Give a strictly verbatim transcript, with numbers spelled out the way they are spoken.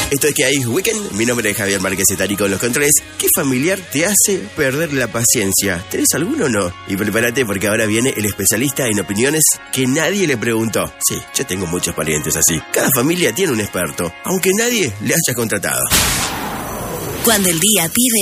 Esto es Que Hay Weekend. Mi nombre es Javier Márquez Etari con los controles. ¿Qué familiar te hace perder la paciencia? ¿Tenés alguno o no? Y prepárate porque ahora viene el especialista en opiniones que nadie le preguntó. Sí, yo tengo muchos parientes así. Cada familia tiene un experto, aunque nadie le haya contratado. Cuando el día pide